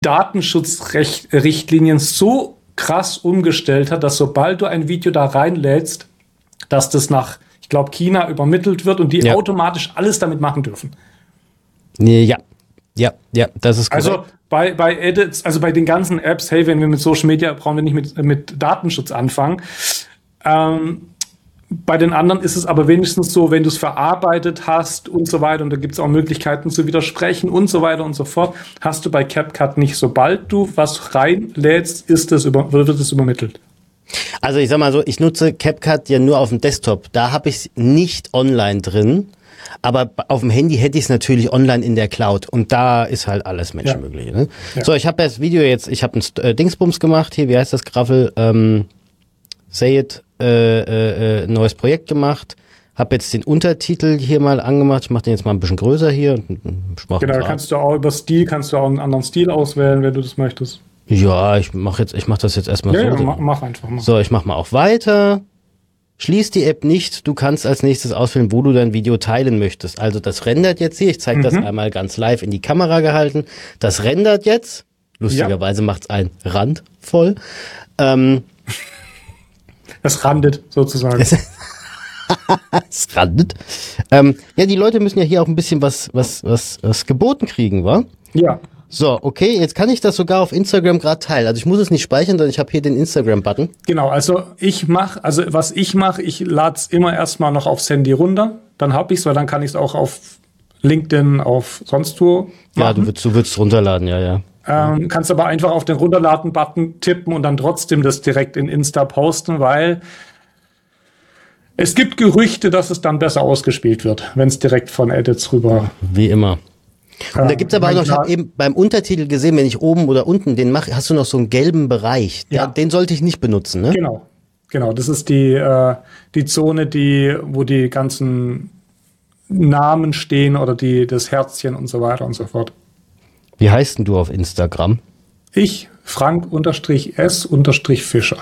Datenschutzrichtlinien so krass umgestellt hat, dass sobald du ein Video da reinlädst, dass das nach, ich glaube, China übermittelt wird und die automatisch alles damit machen dürfen. Ja, das ist korrekt. Also bei Edits, also bei den ganzen Apps, hey, wenn wir mit Social Media, brauchen wir nicht mit Datenschutz anfangen. Bei den anderen ist es aber wenigstens so, wenn du es verarbeitet hast und so weiter, und da gibt es auch Möglichkeiten zu widersprechen und so weiter und so fort, hast du bei CapCut nicht. Sobald du was reinlädst, wird es übermittelt. Also ich sag mal so, ich nutze CapCut ja nur auf dem Desktop. Da habe ich es nicht online drin, aber auf dem Handy hätte ich es natürlich online in der Cloud. Und da ist halt alles Menschenmögliche. Ne? Ja. So, ich habe das Video jetzt, ich habe ein Dingsbums gemacht hier, wie heißt das Graffel? Say It. Neues Projekt gemacht, habe jetzt den Untertitel hier mal angemacht, ich mache den jetzt mal ein bisschen größer hier. Genau, kannst du auch über Stil, kannst du auch einen anderen Stil auswählen, wenn du das möchtest. Ja, ich mach das jetzt erstmal so. Ja, mach einfach mal. So, ich mach mal auf Weiter. Schließ die App nicht, du kannst als nächstes auswählen, wo du dein Video teilen möchtest. Also das rendert jetzt hier, ich zeige das einmal ganz live in die Kamera gehalten. Das rendert jetzt, lustigerweise macht's einen Rand voll. Es randet sozusagen. Es randet. Ja, die Leute müssen ja hier auch ein bisschen was geboten kriegen, wa? Ja. So, okay, jetzt kann ich das sogar auf Instagram gerade teilen. Also ich muss es nicht speichern, sondern ich habe hier den Instagram-Button. Genau, also was ich mache, ich lade es immer erstmal noch aufs Handy runter. Dann habe ich es, weil dann kann ich es auch auf LinkedIn, auf sonst wo machen. Ja, du würdest runterladen, ja. Kannst aber einfach auf den Runterladen-Button tippen und dann trotzdem das direkt in Insta posten, weil es gibt Gerüchte, dass es dann besser ausgespielt wird, wenn es direkt von Edits rüber. Wie immer. Und da gibt es aber auch noch, ich habe eben beim Untertitel gesehen, wenn ich oben oder unten den mache, hast du noch so einen gelben Bereich. Ja. Den sollte ich nicht benutzen, ne? Genau. Das ist die Zone, wo die ganzen Namen stehen oder das Herzchen und so weiter und so fort. Wie heißt denn du auf Instagram? Ich, Frank_S_Fischer.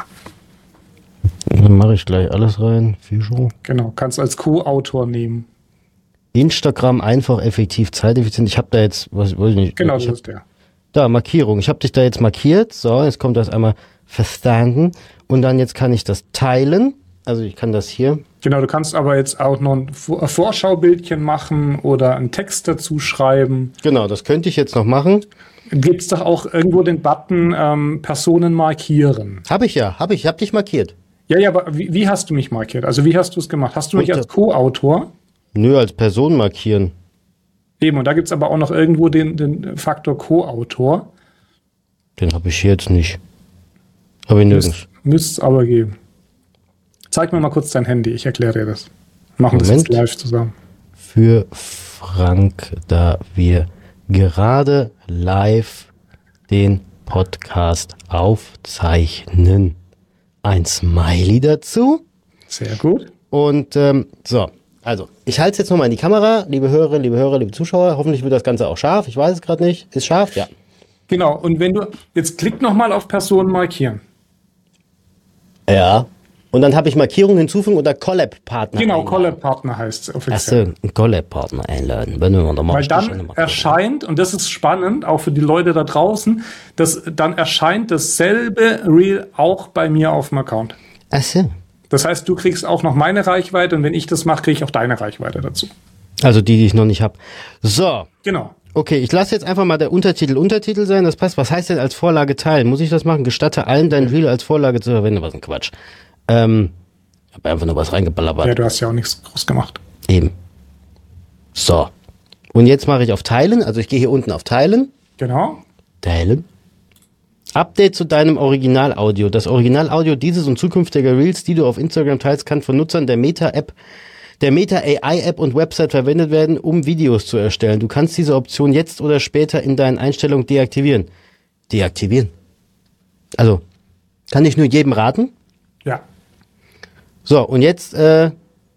Dann mache ich gleich alles rein. Fischer. Genau, kannst als Co-Autor nehmen. Instagram einfach, effektiv, zeiteffizient. Ich habe da jetzt, was weiß ich nicht. Genau, das ist der. Da, Markierung. Ich habe dich da jetzt markiert. So, jetzt kommt das einmal verstanden. Und dann jetzt kann ich das teilen. Also ich kann das hier. Genau, du kannst aber jetzt auch noch ein Vorschaubildchen machen oder einen Text dazu schreiben. Genau, das könnte ich jetzt noch machen. Gibt es doch auch irgendwo den Button Personen markieren? Habe ich ja, ich habe dich markiert. Ja, aber wie hast du mich markiert? Also wie hast du es gemacht? Hast du mich als Co-Autor? Nö, als Person markieren. Eben, und da gibt es aber auch noch irgendwo den Faktor Co-Autor. Den habe ich jetzt nicht. Habe ich nirgends. Müsste es aber geben. Zeig mir mal kurz dein Handy, ich erkläre dir das. Machen das jetzt live zusammen. Für Frank, da wir gerade live den Podcast aufzeichnen. Ein Smiley dazu. Sehr gut. Und so, also ich halte es jetzt nochmal in die Kamera. Liebe Hörerinnen, liebe Zuschauer, hoffentlich wird das Ganze auch scharf. Ich weiß es gerade nicht. Ist scharf? Ja. Genau, und wenn du, jetzt klick nochmal auf Personen markieren. Ja. Und dann habe ich Markierungen hinzufügen oder Collab-Partner. Genau, Collab-Partner heißt es offiziell. Achso, einen Collab-Partner einladen. Weil dann erscheint, und das ist spannend, auch für die Leute da draußen, dann erscheint dasselbe Reel auch bei mir auf dem Account. Achso. Das heißt, du kriegst auch noch meine Reichweite und wenn ich das mache, kriege ich auch deine Reichweite dazu. Also die ich noch nicht habe. So. Genau. Okay, ich lasse jetzt einfach mal der Untertitel sein, das passt. Was heißt denn als Vorlage teilen? Muss ich das machen? Gestatte allen dein Reel als Vorlage zu verwenden. Was ein Quatsch. Ich habe einfach nur was reingeballert. Ja, du hast ja auch nichts groß gemacht. Eben. So. Und jetzt mache ich auf Teilen. Also ich gehe hier unten auf Teilen. Genau. Teilen. Update zu deinem Originalaudio. Das Originalaudio dieses und zukünftiger Reels, die du auf Instagram teilst, kann von Nutzern der Meta-App, der Meta-AI-App und Website verwendet werden, um Videos zu erstellen. Du kannst diese Option jetzt oder später in deinen Einstellungen deaktivieren. Deaktivieren? Also, kann ich nur jedem raten? Ja. So, und jetzt, ist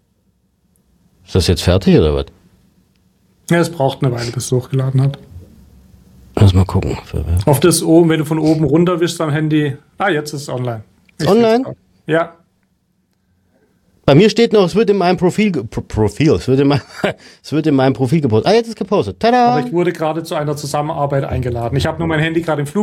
das jetzt fertig oder was? Ja, es braucht eine Weile, bis es hochgeladen hat. Lass mal gucken. Auf das oben, wenn du von oben runter wischst am Handy. Ah, jetzt ist es online. Online? Ja. Bei mir steht noch, es wird in meinem Profil es wird in meinem Profil gepostet. Ah, jetzt ist gepostet. Tada! Aber ich wurde gerade zu einer Zusammenarbeit eingeladen. Ich habe nur mein Handy gerade im Flug